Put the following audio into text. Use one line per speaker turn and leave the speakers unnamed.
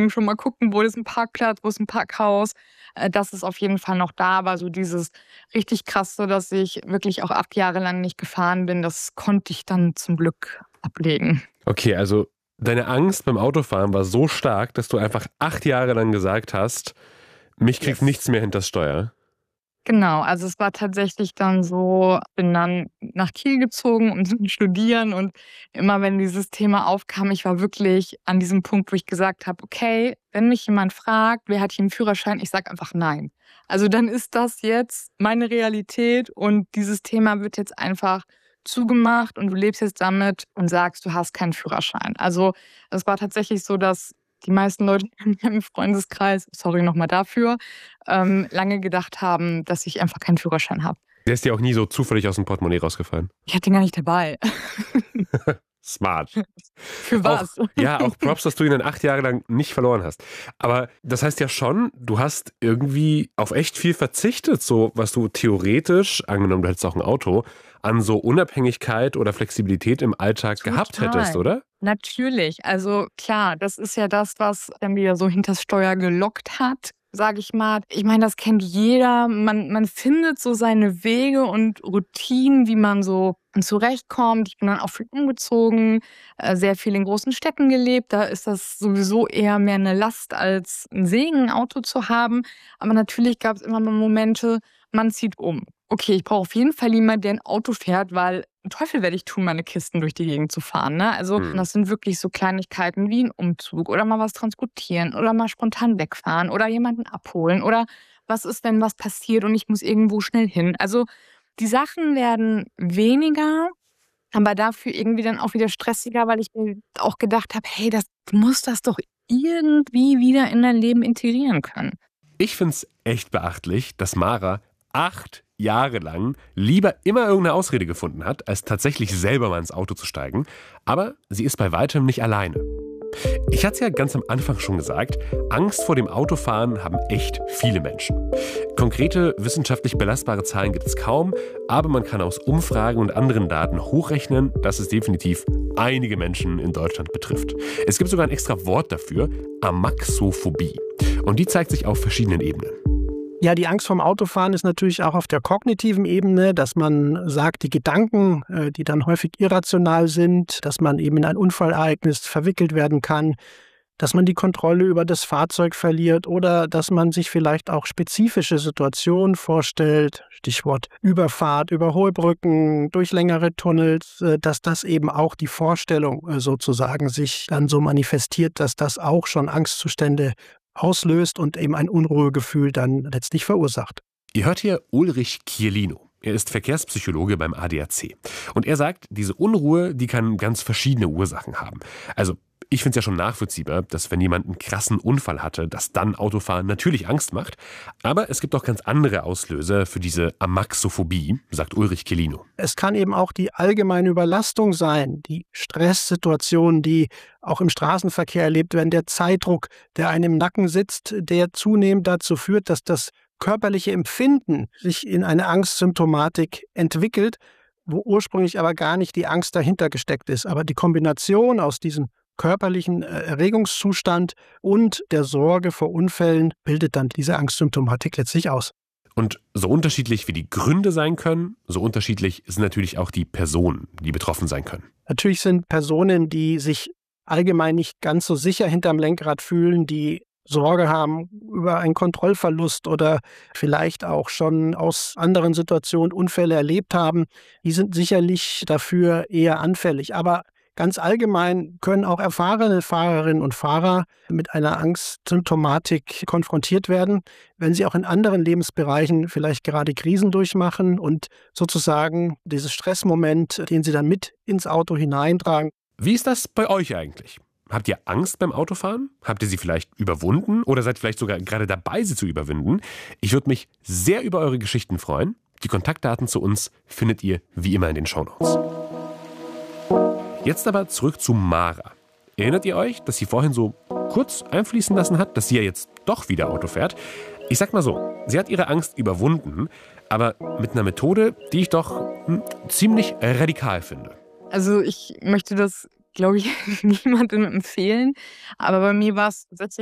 gucken, schon mal gucken, wo ist ein Parkplatz, wo ist ein Parkhaus. Das ist auf jeden Fall noch da, aber so dieses richtig Krasse, dass ich wirklich auch 8 Jahre lang nicht gefahren bin, das konnte ich dann zum Glück ablegen.
Okay, also deine Angst beim Autofahren war so stark, dass du einfach 8 Jahre lang gesagt hast, mich kriegt nichts mehr hinters Steuer.
Genau, also es war tatsächlich dann so, bin dann nach Kiel gezogen, um zu studieren und immer wenn dieses Thema aufkam, ich war wirklich an diesem Punkt, wo ich gesagt habe, okay, wenn mich jemand fragt, wer hat hier einen Führerschein, ich sage einfach nein. Also dann ist das jetzt meine Realität und dieses Thema wird jetzt einfach zugemacht und du lebst jetzt damit und sagst, du hast keinen Führerschein. Also es war tatsächlich so, dass die meisten Leute in meinem Freundeskreis, sorry nochmal dafür, lange gedacht haben, dass ich einfach keinen Führerschein habe.
Der ist dir auch nie so zufällig aus dem Portemonnaie rausgefallen.
Ich hatte ihn gar nicht dabei.
Smart.
Für was?
Auch Props, dass du ihn dann 8 Jahre lang nicht verloren hast. Aber das heißt ja schon, du hast irgendwie auf echt viel verzichtet, so was du theoretisch, angenommen du hättest auch ein Auto, an so Unabhängigkeit oder Flexibilität im Alltag gehabt hättest, oder?
Natürlich. Also klar, das ist ja das, was dann wieder so hinters Steuer gelockt hat, sage ich mal. Ich meine, das kennt jeder. Man findet so seine Wege und Routinen, wie man so zurechtkommt. Ich bin dann auch viel umgezogen, sehr viel in großen Städten gelebt. Da ist das sowieso eher mehr eine Last als ein Segen, ein Auto zu haben. Aber natürlich gab es immer mal Momente, man zieht um. Okay, ich brauche auf jeden Fall jemanden, der ein Auto fährt, weil einen Teufel werde ich tun, meine Kisten durch die Gegend zu fahren. Ne? Also das sind wirklich so Kleinigkeiten wie ein Umzug oder mal was transportieren oder mal spontan wegfahren oder jemanden abholen oder was ist, wenn was passiert und ich muss irgendwo schnell hin. Also die Sachen werden weniger, aber dafür irgendwie dann auch wieder stressiger, weil ich mir auch gedacht habe, hey, du musst das doch irgendwie wieder in dein Leben integrieren können.
Ich finde es echt beachtlich, dass Mara 8 Jahre lang lieber immer irgendeine Ausrede gefunden hat, als tatsächlich selber mal ins Auto zu steigen. Aber sie ist bei weitem nicht alleine. Ich hatte es ja ganz am Anfang schon gesagt, Angst vor dem Autofahren haben echt viele Menschen. Konkrete, wissenschaftlich belastbare Zahlen gibt es kaum, aber man kann aus Umfragen und anderen Daten hochrechnen, dass es definitiv einige Menschen in Deutschland betrifft. Es gibt sogar ein extra Wort dafür, Amaxophobie. Und die zeigt sich auf verschiedenen Ebenen.
Ja, die Angst vorm Autofahren ist natürlich auch auf der kognitiven Ebene, dass man sagt, die Gedanken, die dann häufig irrational sind, dass man eben in ein Unfallereignis verwickelt werden kann, dass man die Kontrolle über das Fahrzeug verliert oder dass man sich vielleicht auch spezifische Situationen vorstellt, Stichwort Überfahrt, über hohe Brücken, durch längere Tunnels, dass das eben auch die Vorstellung sozusagen sich dann so manifestiert, dass das auch schon Angstzustände auslöst und eben ein Unruhegefühl dann letztlich verursacht.
Ihr hört hier Ulrich Kierlino. Er ist Verkehrspsychologe beim ADAC. Und er sagt, diese Unruhe, die kann ganz verschiedene Ursachen haben. Also ich finde es ja schon nachvollziehbar, dass wenn jemand einen krassen Unfall hatte, dass dann Autofahren natürlich Angst macht. Aber es gibt auch ganz andere Auslöser für diese Amaxophobie, sagt Ulrich Kierlino.
Es kann eben auch die allgemeine Überlastung sein, die Stresssituationen, die auch im Straßenverkehr erlebt werden, der Zeitdruck, der einem im Nacken sitzt, der zunehmend dazu führt, dass das körperliche Empfinden sich in eine Angstsymptomatik entwickelt, wo ursprünglich aber gar nicht die Angst dahinter gesteckt ist. Aber die Kombination aus diesem körperlichen Erregungszustand und der Sorge vor Unfällen bildet dann diese Angstsymptomatik letztlich aus.
Und so unterschiedlich wie die Gründe sein können, so unterschiedlich sind natürlich auch die Personen, die betroffen sein können.
Natürlich sind Personen, die sich allgemein nicht ganz so sicher hinterm Lenkrad fühlen, die Sorge haben über einen Kontrollverlust oder vielleicht auch schon aus anderen Situationen Unfälle erlebt haben, die sind sicherlich dafür eher anfällig. Aber ganz allgemein können auch erfahrene Fahrerinnen und Fahrer mit einer Angstsymptomatik konfrontiert werden, wenn sie auch in anderen Lebensbereichen vielleicht gerade Krisen durchmachen und sozusagen dieses Stressmoment, den sie dann mit ins Auto hineintragen.
Wie ist das bei euch eigentlich? Habt ihr Angst beim Autofahren? Habt ihr sie vielleicht überwunden oder seid vielleicht sogar gerade dabei, sie zu überwinden? Ich würde mich sehr über eure Geschichten freuen. Die Kontaktdaten zu uns findet ihr wie immer in den Shownotes. Jetzt aber zurück zu Mara. Erinnert ihr euch, dass sie vorhin so kurz einfließen lassen hat, dass sie ja jetzt doch wieder Auto fährt? Ich sag mal so, sie hat ihre Angst überwunden, aber mit einer Methode, die ich doch ziemlich radikal finde.
Also ich möchte das, glaube ich, niemandem empfehlen, aber bei mir war es tatsächlich